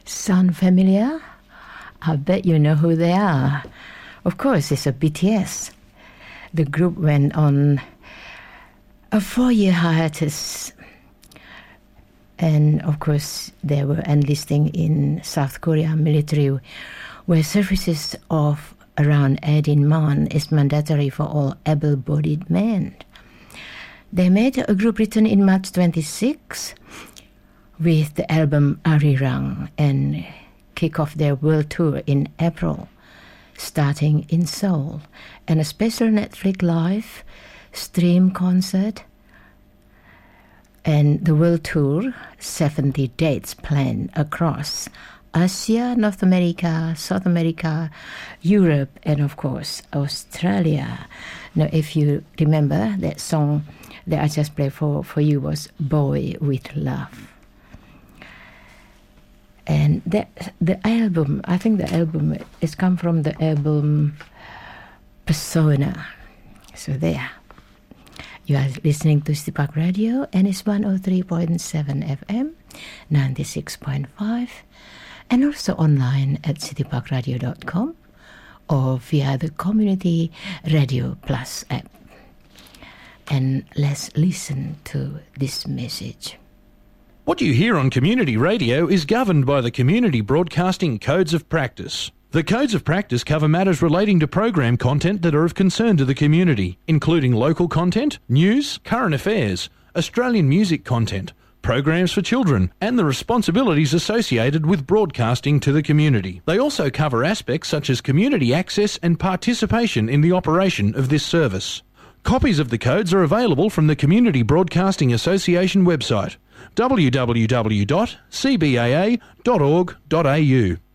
Sound familiar? I bet you know who they are. Of course, it's a BTS. The group went on a 4-year hiatus. And, of course, they were enlisting in South Korea military, where services of around 18 months is mandatory for all able-bodied men. They made a group return in March 26 with the album Arirang and kick off their world tour in April, starting in Seoul, and a special Netflix live stream concert. And the world tour, 70 dates planned across Asia, North America, South America, Europe, and of course, Australia. Now, if you remember, that song that I just played for you was Boy with Love. And the album, I think the album is come from the album Persona. So there. You are listening to City Park Radio, and it's 103.7 FM, 96.5, and also online at cityparkradio.com or via the Community Radio Plus app. And let's listen to this message. What you hear on community radio is governed by the Community Broadcasting Codes of Practice. The Codes of Practice cover matters relating to program content that are of concern to the community, including local content, news, current affairs, Australian music content, programs for children, and the responsibilities associated with broadcasting to the community. They also cover aspects such as community access and participation in the operation of this service. Copies of the codes are available from the Community Broadcasting Association website, www.cbaa.org.au.